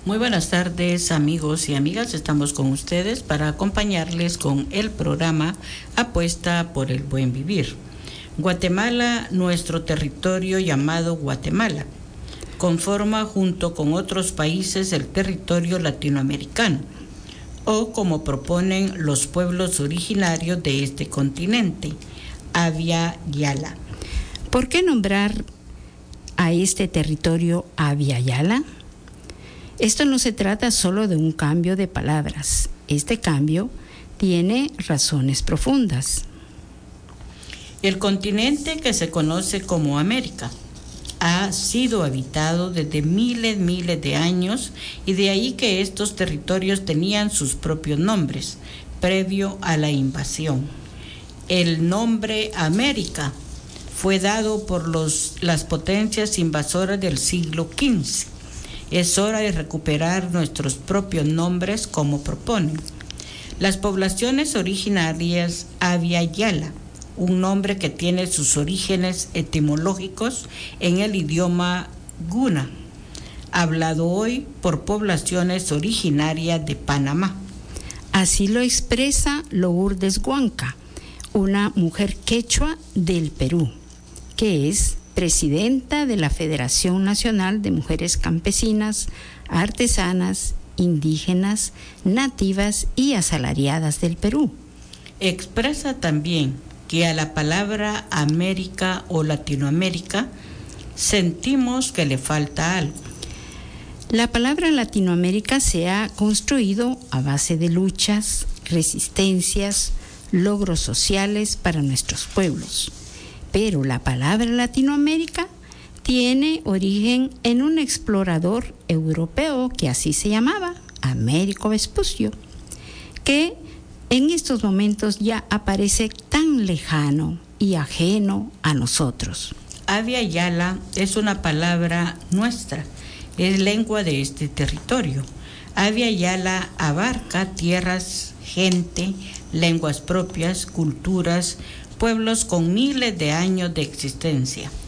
Muy buenas tardes, amigos y amigas. Estamos con ustedes para acompañarles con el programa Apuesta por el Buen Vivir. Guatemala, nuestro territorio llamado Guatemala, conforma junto con otros países el territorio latinoamericano, o como proponen los pueblos originarios de este continente, Abya Yala. ¿Por qué nombrar a este territorio Abya Yala? Esto no se trata solo de un cambio de palabras. Este cambio tiene razones profundas. El continente que se conoce como América ha sido habitado desde miles de años, y de ahí que estos territorios tenían sus propios nombres previo a la invasión. El nombre América fue dado por las potencias invasoras del siglo XV. Es hora de recuperar nuestros propios nombres como proponen. Las poblaciones originarias Abya Yala, un nombre que tiene sus orígenes etimológicos en el idioma guna, hablado hoy por poblaciones originarias de Panamá. Así lo expresa Lourdes Huanca, una mujer quechua del Perú, que es presidenta de la Federación Nacional de Mujeres Campesinas, Artesanas, Indígenas, Nativas y Asalariadas del Perú. Expresa también que a la palabra América o Latinoamérica sentimos que le falta algo. La palabra Latinoamérica se ha construido a base de luchas, resistencias, logros sociales para nuestros pueblos. Pero la palabra Latinoamérica tiene origen en un explorador europeo que así se llamaba, Américo Vespucio, que en estos momentos ya aparece tan lejano y ajeno a nosotros. Abya Yala es una palabra nuestra, es lengua de este territorio. Abya Yala abarca tierras, gente, lenguas propias, culturas, pueblos con miles de años de existencia.